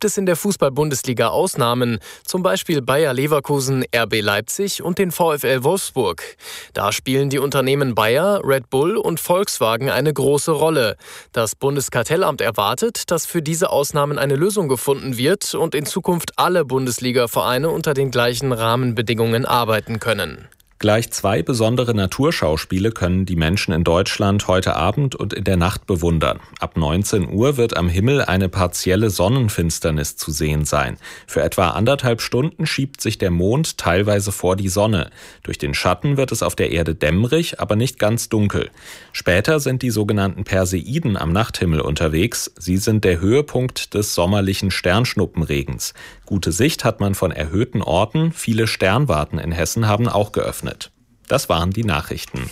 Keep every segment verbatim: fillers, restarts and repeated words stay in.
gibt es in der Fußball-Bundesliga Ausnahmen, zum Beispiel Bayer Leverkusen, R B Leipzig und den VfL Wolfsburg. Da spielen die Unternehmen Bayer, Red Bull und Volkswagen eine große Rolle. Das Bundeskartellamt erwartet, dass für diese Ausnahmen eine Lösung gefunden wird und in Zukunft alle Bundesliga-Vereine unter den gleichen Rahmenbedingungen arbeiten können. Gleich zwei besondere Naturschauspiele können die Menschen in Deutschland heute Abend und in der Nacht bewundern. Ab neunzehn Uhr wird am Himmel eine partielle Sonnenfinsternis zu sehen sein. Für etwa anderthalb Stunden schiebt sich der Mond teilweise vor die Sonne. Durch den Schatten wird es auf der Erde dämmerig, aber nicht ganz dunkel. Später sind die sogenannten Perseiden am Nachthimmel unterwegs. Sie sind der Höhepunkt des sommerlichen Sternschnuppenregens. Gute Sicht hat man von erhöhten Orten. Viele Sternwarten in Hessen haben auch geöffnet. Das waren die Nachrichten.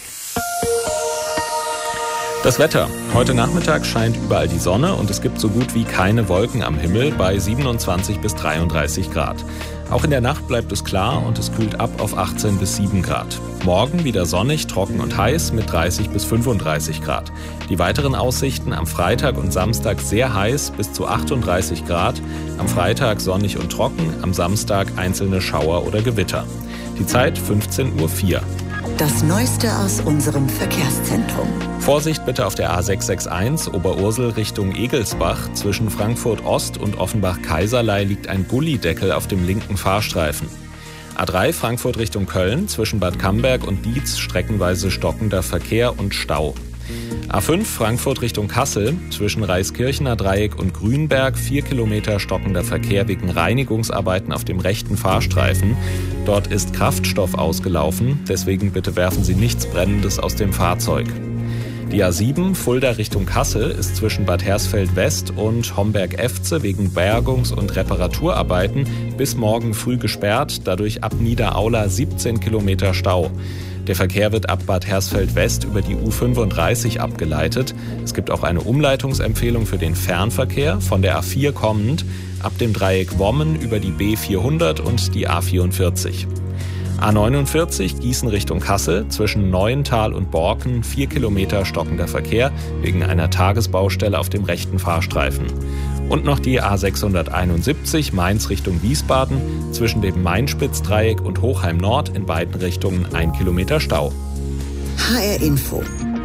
Das Wetter. Heute Nachmittag scheint überall die Sonne und es gibt so gut wie keine Wolken am Himmel bei siebenundzwanzig bis dreiunddreißig Grad. Auch in der Nacht bleibt es klar und es kühlt ab auf achtzehn bis sieben Grad. Morgen wieder sonnig, trocken und heiß mit dreißig bis fünfunddreißig Grad. Die weiteren Aussichten: am Freitag und Samstag sehr heiß bis zu achtunddreißig Grad. Am Freitag sonnig und trocken, am Samstag einzelne Schauer oder Gewitter. Die Zeit fünfzehn Uhr vier. Das Neueste aus unserem Verkehrszentrum. Vorsicht bitte auf der A sechs sechs eins Oberursel Richtung Egelsbach. Zwischen Frankfurt Ost und Offenbach-Kaiserlei liegt ein Gullideckel auf dem linken Fahrstreifen. A drei Frankfurt Richtung Köln. Zwischen Bad Camberg und Dietz streckenweise stockender Verkehr und Stau. A fünf Frankfurt Richtung Kassel. Zwischen Reiskirchener Dreieck und Grünberg vier Kilometer stockender Verkehr wegen Reinigungsarbeiten auf dem rechten Fahrstreifen. Dort ist Kraftstoff ausgelaufen, deswegen bitte werfen Sie nichts Brennendes aus dem Fahrzeug. Die A sieben Fulda Richtung Kassel ist zwischen Bad Hersfeld West und Homberg-Efze wegen Bergungs- und Reparaturarbeiten bis morgen früh gesperrt, dadurch ab Niederaula siebzehn Kilometer Stau. Der Verkehr wird ab Bad Hersfeld West über die U fünfunddreißig abgeleitet. Es gibt auch eine Umleitungsempfehlung für den Fernverkehr von der A vier kommend, ab dem Dreieck Wommen über die B vierhundert und die A vierundvierzig. A neunundvierzig Gießen Richtung Kassel, zwischen Neuental und Borken vier Kilometer stockender Verkehr wegen einer Tagesbaustelle auf dem rechten Fahrstreifen. Und noch die A sechshunderteinundsiebzig Mainz Richtung Wiesbaden, zwischen dem Mainspitzdreieck und Hochheim Nord in beiden Richtungen ein Kilometer Stau. H R Info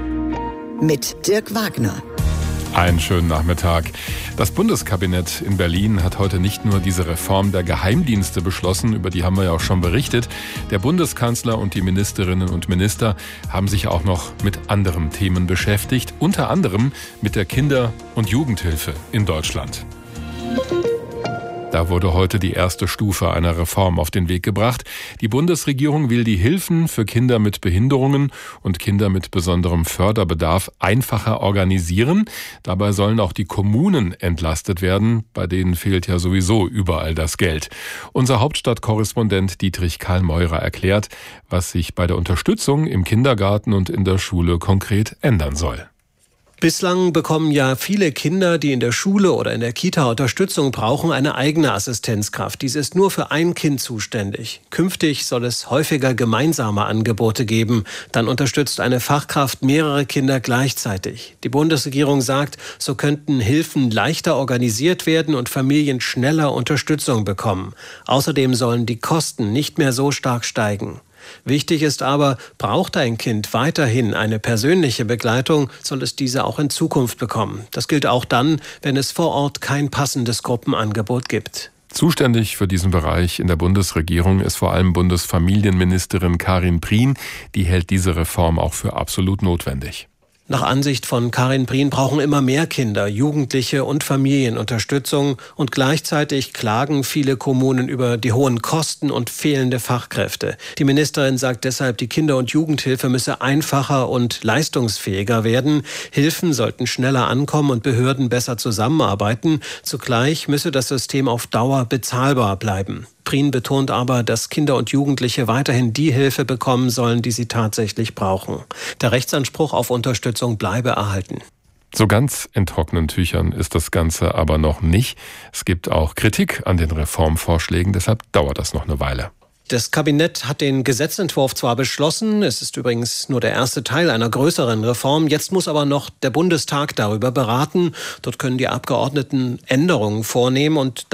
mit Dirk Wagner. Einen schönen Nachmittag. Das Bundeskabinett in Berlin hat heute nicht nur diese Reform der Geheimdienste beschlossen, über die haben wir ja auch schon berichtet. Der Bundeskanzler und die Ministerinnen und Minister haben sich auch noch mit anderen Themen beschäftigt, unter anderem mit der Kinder- und Jugendhilfe in Deutschland. Da wurde heute die erste Stufe einer Reform auf den Weg gebracht. Die Bundesregierung will die Hilfen für Kinder mit Behinderungen und Kinder mit besonderem Förderbedarf einfacher organisieren. Dabei sollen auch die Kommunen entlastet werden. Bei denen fehlt ja sowieso überall das Geld. Unser Hauptstadtkorrespondent Dietrich Karl-Meurer erklärt, was sich bei der Unterstützung im Kindergarten und in der Schule konkret ändern soll. Bislang bekommen ja viele Kinder, die in der Schule oder in der Kita Unterstützung brauchen, eine eigene Assistenzkraft. Dies ist nur für ein Kind zuständig. Künftig soll es häufiger gemeinsame Angebote geben. Dann unterstützt eine Fachkraft mehrere Kinder gleichzeitig. Die Bundesregierung sagt, so könnten Hilfen leichter organisiert werden und Familien schneller Unterstützung bekommen. Außerdem sollen die Kosten nicht mehr so stark steigen. Wichtig ist aber, braucht ein Kind weiterhin eine persönliche Begleitung, soll es diese auch in Zukunft bekommen. Das gilt auch dann, wenn es vor Ort kein passendes Gruppenangebot gibt. Zuständig für diesen Bereich in der Bundesregierung ist vor allem Bundesfamilienministerin Karin Prien. Die hält diese Reform auch für absolut notwendig. Nach Ansicht von Karin Prien brauchen immer mehr Kinder, Jugendliche und Familien Unterstützung und gleichzeitig klagen viele Kommunen über die hohen Kosten und fehlende Fachkräfte. Die Ministerin sagt deshalb, die Kinder- und Jugendhilfe müsse einfacher und leistungsfähiger werden. Hilfen sollten schneller ankommen und Behörden besser zusammenarbeiten. Zugleich müsse das System auf Dauer bezahlbar bleiben. Prien betont aber, dass Kinder und Jugendliche weiterhin die Hilfe bekommen sollen, die sie tatsächlich brauchen. Der Rechtsanspruch auf Unterstützung bleibe erhalten. So ganz in trockenen Tüchern ist das Ganze aber noch nicht. Es gibt auch Kritik an den Reformvorschlägen, deshalb dauert das noch eine Weile. Das Kabinett hat den Gesetzentwurf zwar beschlossen, es ist übrigens nur der erste Teil einer größeren Reform, jetzt muss aber noch der Bundestag darüber beraten. Dort können die Abgeordneten Änderungen vornehmen und